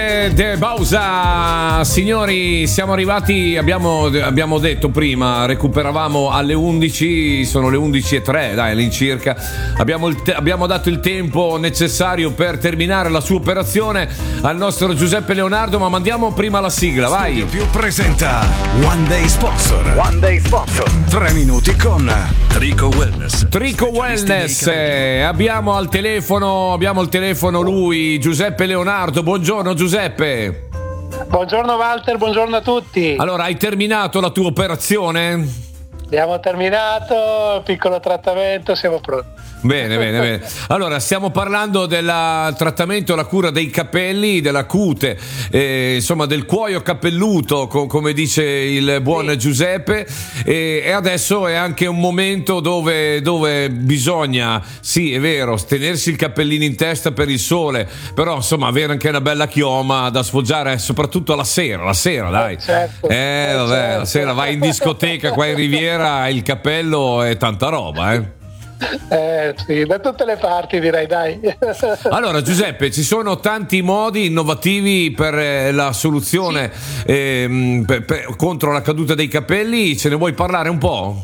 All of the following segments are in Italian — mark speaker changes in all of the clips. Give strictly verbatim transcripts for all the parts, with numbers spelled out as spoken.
Speaker 1: De Bausa, signori, siamo arrivati, abbiamo, abbiamo detto prima, recuperavamo alle undici, sono le undici e tre, dai, all'incirca. Abbiamo, il te- abbiamo dato il tempo necessario per terminare la sua operazione al nostro Giuseppe Leonardo, ma mandiamo prima la sigla, vai.
Speaker 2: Studio Più presenta One Day Sponsor. One Day Sponsor. Tre minuti con Trico Wellness.
Speaker 1: Trico Wellness, eh, abbiamo al telefono, abbiamo al telefono lui, Giuseppe Leonardo. Buongiorno Giuseppe.
Speaker 3: Buongiorno Walter, buongiorno a tutti.
Speaker 1: Allora, hai terminato la tua operazione?
Speaker 3: Abbiamo terminato, piccolo trattamento, siamo pronti.
Speaker 1: Bene, bene, bene. Allora, stiamo parlando del trattamento, la cura dei capelli, della cute, eh, insomma del cuoio capelluto, co- come dice il buon sì. Giuseppe, e, e adesso è anche un momento dove, dove bisogna, sì, è vero, tenersi il cappellino in testa per il sole, però insomma avere anche una bella chioma da sfoggiare, soprattutto la sera, la sera, dai.
Speaker 3: Certo,
Speaker 1: eh, vabbè,
Speaker 3: certo.
Speaker 1: La sera vai in discoteca qua in Riviera, il cappello è tanta roba, eh.
Speaker 3: Eh sì, da tutte le parti direi, dai.
Speaker 1: Allora Giuseppe, ci sono tanti modi innovativi per eh, la soluzione sì. ehm, per, per, contro la caduta dei capelli, ce ne vuoi parlare un po'?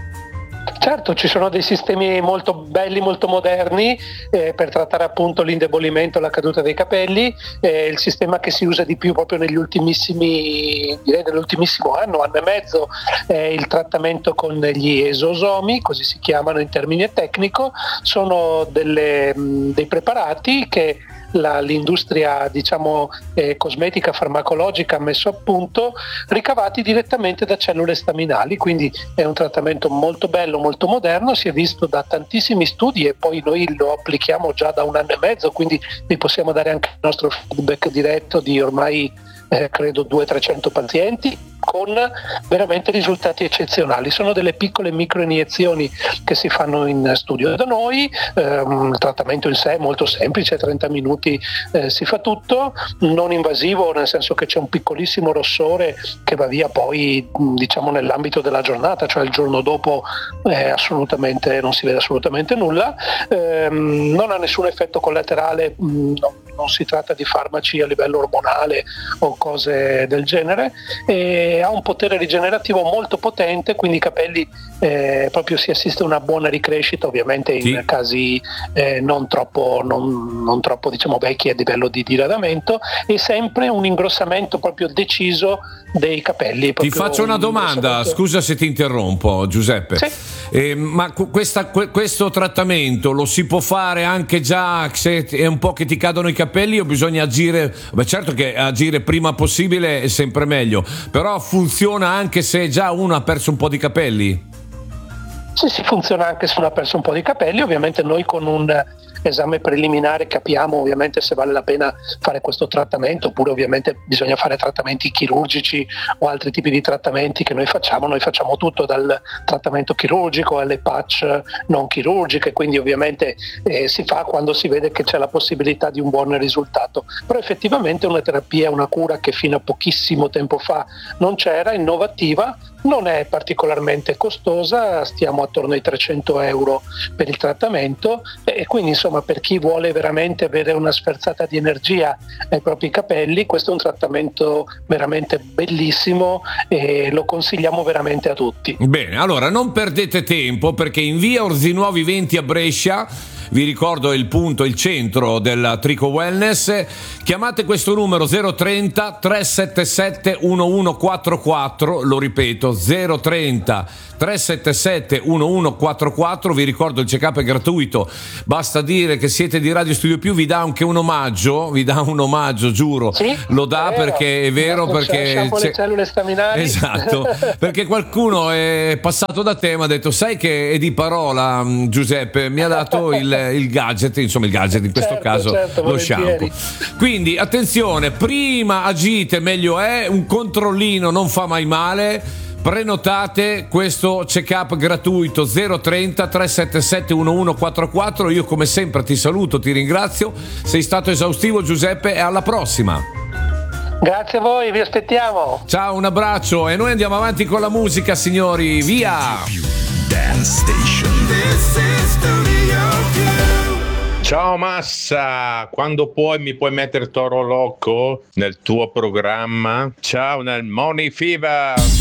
Speaker 3: Certo, ci sono dei sistemi molto belli, molto moderni eh, per trattare appunto l'indebolimento e la caduta dei capelli. Eh, il sistema che si usa di più proprio negli ultimissimi, direi nell'ultimissimo anno, anno e mezzo, è il trattamento con gli esosomi, così si chiamano in termine tecnico. Sono delle, mh, dei preparati che La, l'industria diciamo eh, cosmetica farmacologica ha messo a punto, ricavati direttamente da cellule staminali, quindi è un trattamento molto bello, molto moderno, si è visto da tantissimi studi e poi noi lo applichiamo già da un anno e mezzo, quindi vi possiamo dare anche il nostro feedback diretto di ormai eh, credo duecento trecento pazienti con veramente risultati eccezionali. Sono delle piccole microiniezioni che si fanno in studio da noi, ehm, il trattamento in sé è molto semplice, trenta minuti eh, si fa tutto, non invasivo, nel senso che c'è un piccolissimo rossore che va via poi diciamo nell'ambito della giornata, cioè il giorno dopo eh, assolutamente non si vede assolutamente nulla, ehm, non ha nessun effetto collaterale, mh, non, non si tratta di farmaci a livello ormonale o cose del genere, e ha un potere rigenerativo molto potente, quindi i capelli eh, proprio si assiste a una buona ricrescita, ovviamente in sì. casi eh, non troppo, non, non troppo diciamo vecchi a livello di diradamento, e sempre un ingrossamento proprio deciso dei capelli.
Speaker 1: Ti faccio una domanda, scusa se ti interrompo Giuseppe,
Speaker 3: sì.
Speaker 1: eh, ma questa, questo trattamento lo si può fare anche già se è un po' che ti cadono i capelli, o bisogna agire? Beh, certo che agire prima possibile è sempre meglio, però funziona anche se già uno ha perso un po' di capelli?
Speaker 3: Sì, sì, funziona anche se uno ha perso un po' di capelli. Ovviamente noi con un esame preliminare capiamo ovviamente se vale la pena fare questo trattamento, oppure ovviamente bisogna fare trattamenti chirurgici o altri tipi di trattamenti che noi facciamo. Noi facciamo tutto, dal trattamento chirurgico alle patch non chirurgiche, quindi ovviamente eh, si fa quando si vede che c'è la possibilità di un buon risultato. Però effettivamente è una terapia, una cura che fino a pochissimo tempo fa non c'era, innovativa, non è particolarmente costosa, stiamo attorno ai trecento euro per il trattamento, e quindi insomma per chi vuole veramente avere una sferzata di energia ai propri capelli, questo è un trattamento veramente bellissimo e lo consigliamo veramente a tutti.
Speaker 1: Bene, allora non perdete tempo, perché in via Orzinuovi venti a Brescia, vi ricordo il punto, il centro del Trico Wellness, chiamate questo numero zero trenta tre sette sette uno uno quattro quattro, lo ripeto zero trenta tre sette sette uno uno quattro quattro, vi ricordo il check-up è gratuito, basta dire che siete di Radio Studio Più, vi dà anche un omaggio, vi dà un omaggio, giuro,
Speaker 3: sì,
Speaker 1: lo dà, è perché è vero, perché
Speaker 3: c'è le cellule staminali.
Speaker 1: Esatto, perché qualcuno è passato da te, mi ha detto sai che è di parola Giuseppe, mi ha dato il, il gadget, insomma il gadget in questo
Speaker 3: certo,
Speaker 1: caso
Speaker 3: certo,
Speaker 1: lo shampoo. Quindi attenzione, prima agite meglio è, un controllino non fa mai male. Prenotate questo check-up gratuito zero trenta tre sette sette uno uno quattro quattro. Io come sempre ti saluto, ti ringrazio, sei stato esaustivo Giuseppe, e alla prossima.
Speaker 3: Grazie a voi, vi aspettiamo.
Speaker 1: Ciao, un abbraccio, e noi andiamo avanti con la musica, signori, via.
Speaker 2: Dance Station. This is Studio Più.
Speaker 4: Ciao Massa, quando puoi mi puoi mettere Toro Loco nel tuo programma? Ciao, nel Money Fever.